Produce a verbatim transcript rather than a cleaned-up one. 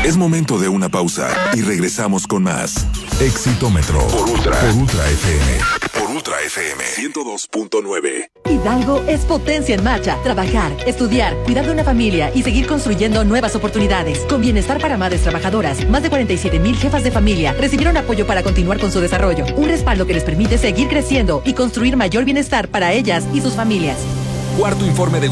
Es momento de una pausa y regresamos con más. Exitómetro por Ultra, por Ultra F M. Por Ultra F M ciento dos punto nueve. Hidalgo es potencia en marcha. Trabajar, estudiar, cuidar de una familia y seguir construyendo nuevas oportunidades. Con bienestar para madres trabajadoras, más de cuarenta y siete mil jefas de familia recibieron apoyo para continuar con su desarrollo. Un respaldo que les permite seguir creciendo y construir mayor bienestar para ellas y sus familias. Cuarto informe de